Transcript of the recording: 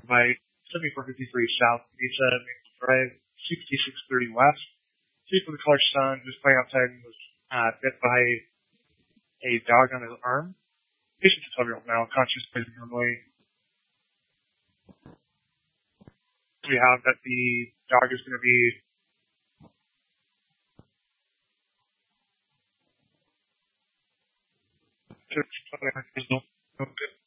by 7453 South Mesa Maple Drive, 6630 West. Chief of the color son just playing outside and was bit by a dog on his arm. Patient's a 12-year-old now, conscious, breathing normally. We have that the dog is going to be no good.